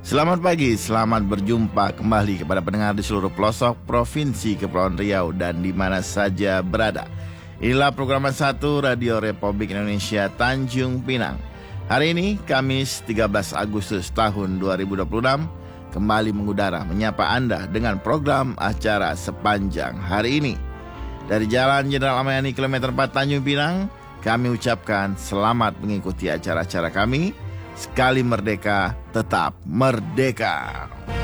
Selamat pagi, selamat berjumpa kembali kepada pendengar di seluruh pelosok Provinsi Kepulauan Riau dan di mana saja berada. Inilah program 1 Radio Republik Indonesia Tanjung Pinang. Hari ini, Kamis 13 Agustus tahun 2026, kembali mengudara menyapa Anda dengan program acara sepanjang hari ini. Dari Jalan Jenderal Amayani Kilometer 4 Tanjung Pinang, kami ucapkan selamat mengikuti acara-acara kami. Sekali merdeka, tetap merdeka.